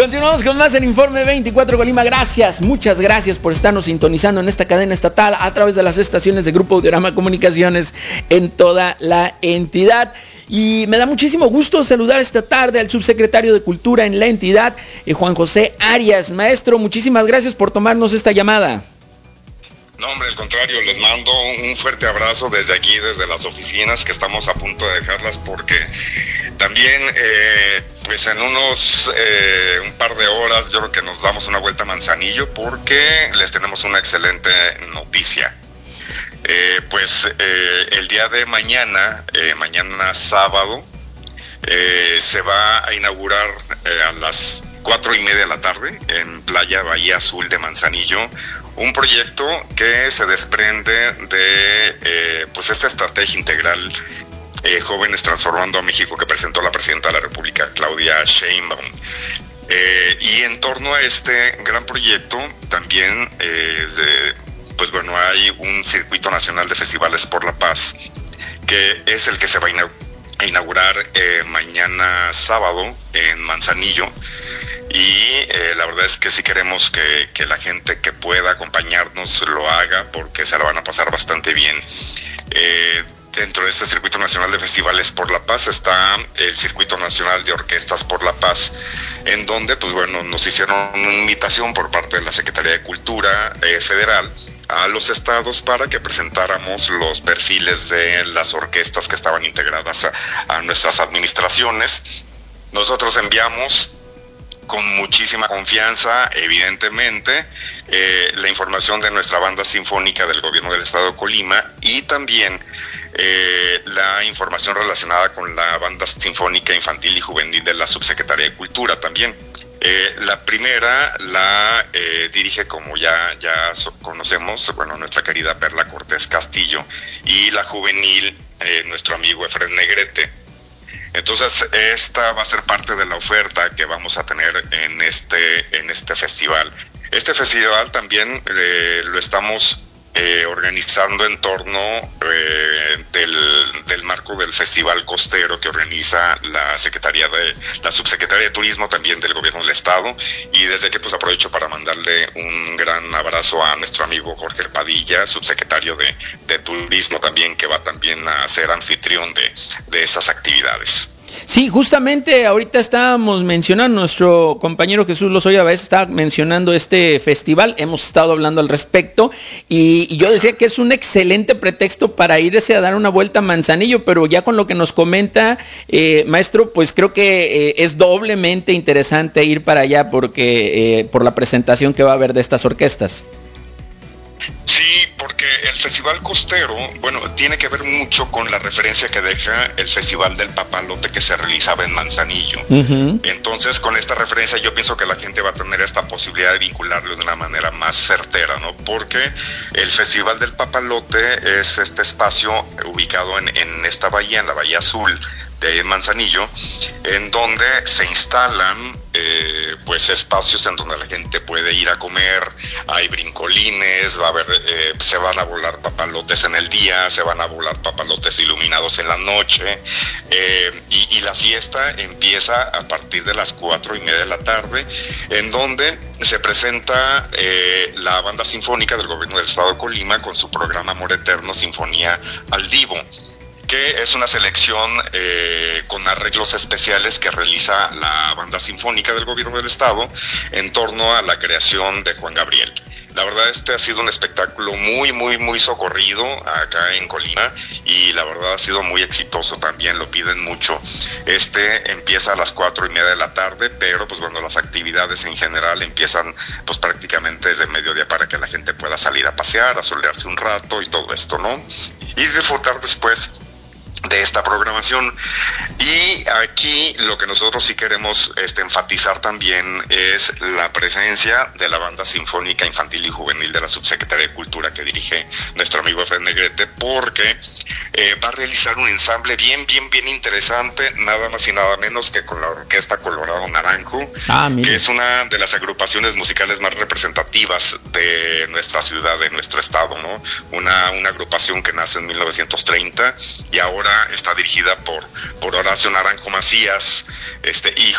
Continuamos con más en Informe 24 Colima. Gracias, muchas gracias por estarnos sintonizando en esta cadena estatal a través de las estaciones de Grupo Audiorama Comunicaciones en toda la entidad. Y me da muchísimo gusto saludar esta tarde al subsecretario de Cultura en la entidad, Juan José Arias. Maestro, muchísimas gracias por tomarnos esta llamada. No, hombre, al contrario, les mando un fuerte abrazo desde aquí, desde las oficinas, que estamos a punto de dejarlas, porque también, pues en un par de horas, yo creo que nos damos una vuelta a Manzanillo, porque les tenemos una excelente noticia. El día de mañana sábado, se va a inaugurar a las 4:30 de la tarde en Playa Bahía Azul de Manzanillo un proyecto que se desprende de esta estrategia integral Jóvenes Transformando a México que presentó la presidenta de la República, Claudia Sheinbaum. Y en torno a este gran proyecto también hay un circuito nacional de festivales por la paz, que es el que se va a inaugurar mañana sábado en Manzanillo. Y la verdad es que sí queremos que la gente que pueda acompañarnos lo haga, porque se la van a pasar bastante bien. Dentro de este Circuito Nacional de Festivales por la Paz está el Circuito Nacional de Orquestas por la Paz, en donde nos hicieron una invitación por parte de la Secretaría de Cultura Federal a los estados para que presentáramos los perfiles de las orquestas que estaban integradas a nuestras administraciones. Nosotros enviamos con muchísima confianza, evidentemente, la información de nuestra banda sinfónica del gobierno del estado de Colima, y también la información relacionada con la banda sinfónica infantil y juvenil de la Subsecretaría de Cultura también. La primera la dirige, como ya conocemos, nuestra querida Perla Cortés Castillo, y la juvenil, nuestro amigo Efren Negrete. Entonces, esta va a ser parte de la oferta que vamos a tener en este festival. Este festival también lo estamos organizando en torno del marco del Festival Costero que organiza la Subsecretaría de Turismo también del Gobierno del Estado, y desde aquí aprovecho para mandarle un gran abrazo a nuestro amigo Jorge Padilla, subsecretario de Turismo también, que va también a ser anfitrión de estas actividades. Sí, justamente ahorita estábamos mencionando, nuestro compañero Jesús Lozoya Báez estaba mencionando este festival, hemos estado hablando al respecto, y yo decía que es un excelente pretexto para irse a dar una vuelta a Manzanillo, pero ya con lo que nos comenta, maestro, pues creo que es doblemente interesante ir para allá, porque por la presentación que va a haber de estas orquestas. Sí, porque el Festival Costero, tiene que ver mucho con la referencia que deja el Festival del Papalote que se realizaba en Manzanillo. Uh-huh. Entonces, con esta referencia yo pienso que la gente va a tener esta posibilidad de vincularlo de una manera más certera, ¿no? Porque el Festival del Papalote es este espacio ubicado en esta bahía, en la Bahía Azul de Manzanillo, en donde se instalan espacios en donde la gente puede ir a comer, hay brincolines, se van a volar papalotes en el día, se van a volar papalotes iluminados en la noche, y la fiesta empieza a partir de las 4:30 de la tarde, en donde se presenta la banda sinfónica del gobierno del estado de Colima con su programa Amor Eterno, Sinfonía al Divo, que es una selección con arreglos especiales que realiza la banda sinfónica del gobierno del estado en torno a la creación de Juan Gabriel. La verdad, ha sido un espectáculo muy, muy, muy socorrido acá en Colima, y la verdad ha sido muy exitoso también, lo piden mucho. Empieza a las 4:30 de la tarde, pero las actividades en general empiezan prácticamente desde mediodía para que la gente pueda salir a pasear, a solearse un rato y todo esto, ¿no? Y disfrutar después de esta programación. Y aquí lo que nosotros sí queremos enfatizar también es la presencia de la banda sinfónica infantil y juvenil de la Subsecretaría de Cultura que dirige nuestro amigo Efren Negrete, porque va a realizar un ensamble bien interesante, nada más y nada menos que con la Orquesta Colorado Naranjo, que es una de las agrupaciones musicales más representativas de nuestra ciudad, de nuestro estado, ¿no? Una agrupación que nace en 1930 y ahora está dirigida por Horacio Naranjo Macías, hijo